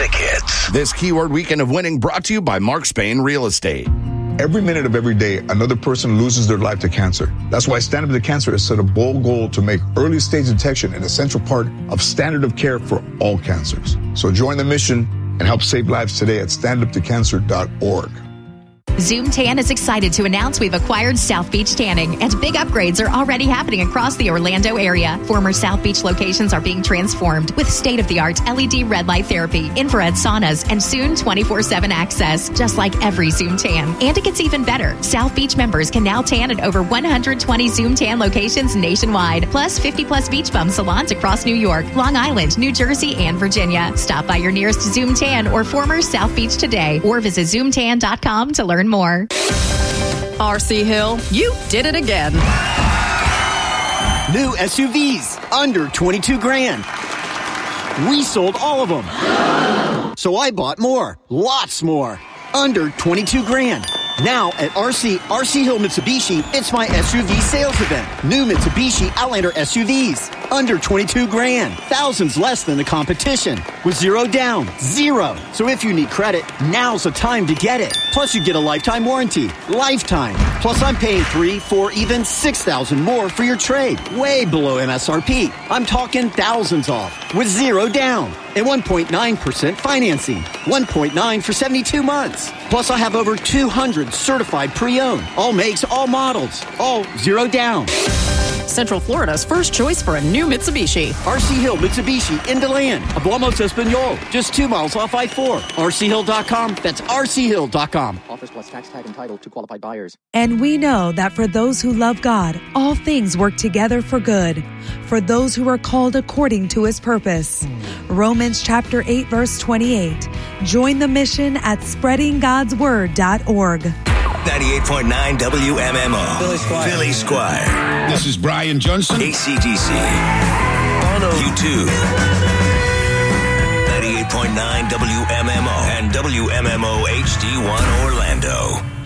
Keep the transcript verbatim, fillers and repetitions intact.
Classic hits. This Keyword Weekend of Winning brought to you by Mark Spain Real Estate. Every minute of every day, another person loses their life to cancer. That's why Stand Up to Cancer has set a bold goal to make early stage detection an essential part of standard of care for all cancers. So join the mission and help save lives today at stand up to cancer dot org. Zoom Tan is excited to announce we've acquired South Beach Tanning, and big upgrades are already happening across the Orlando area. Former South Beach locations are being transformed with state-of-the-art L E D red light therapy, infrared saunas, and soon twenty-four seven access, just like every Zoom Tan. And it gets even better. South Beach members can now tan at over one hundred twenty Zoom Tan locations nationwide, plus fifty plus beach bum salons across New York, Long Island, New Jersey, and Virginia. Stop by your nearest Zoom Tan or former South Beach today, or visit zoom tan dot com to learn more. R C Hill, you did it again. New S U Vs, under twenty-two grand. We sold all of them. So I bought more, lots more, under twenty-two grand. Now at R C, R C Hill Mitsubishi, it's my S U V sales event. New Mitsubishi Outlander S U Vs, under twenty-two grand. Thousands less than the competition. With zero down, zero. So if you need credit, now's the time to get it. Plus you get a lifetime warranty. Lifetime. Plus I'm paying three, four, even six thousand more for your trade. Way below M S R P. I'm talking thousands off. With zero down. And one point nine percent financing. one point nine for seventy-two months. Plus I have over two hundred certified pre-owned. All makes, all models. All zero down. Central Florida's first choice for a new Mitsubishi. R C Hill Mitsubishi in DeLand. Hablamos Espanol. Just two miles off I four. R C Hill dot com. That's R C Hill dot com. Offers plus tax tag and title to qualified buyers. And we know that for those who love God, all things work together for good. For those who are called according to his purpose. Romans chapter eight, verse twenty-eight. Join the mission at spreading god's word dot org. ninety-eight point nine W M M O. Philly Squire. Philly Squire. This is Brian Johnson. A C D C. Bono. U two. ninety-eight point nine W M M O and W M M O H D one Orlando.